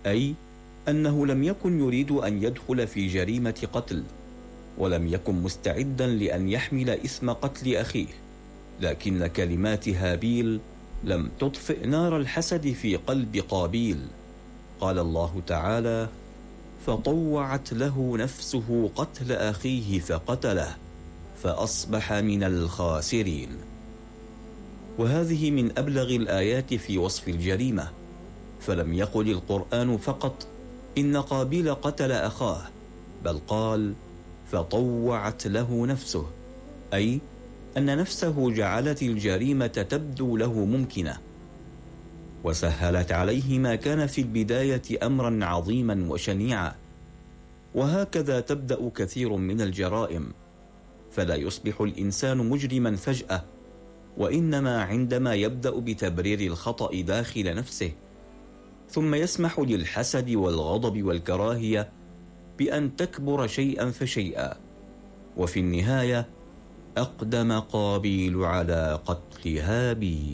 أي أنه لم يكن يريد أن يدخل في جريمة قتل، ولم يكن مستعدا لأن يحمل إثم قتل أخيه، لكن كلمات هابيل لم تطفئ نار الحسد في قلب قابيل. قال الله تعالى: فطوعت له نفسه قتل أخيه فقتله فأصبح من الخاسرين. وهذه من أبلغ الآيات في وصف الجريمة، فلم يقل القرآن فقط إن قابيل قتل أخاه، بل قال: فطوعت له نفسه، أي أن نفسه جعلت الجريمة تبدو له ممكنة، وسهلت عليه ما كان في البداية أمرا عظيما وشنيعا. وهكذا تبدأ كثير من الجرائم، فلا يصبح الإنسان مجرما فجأة، وإنما عندما يبدأ بتبرير الخطأ داخل نفسه، ثم يسمح للحسد والغضب والكراهية بأن تكبر شيئا فشيئا، وفي النهاية أقدم قابيل على قتل هابيل.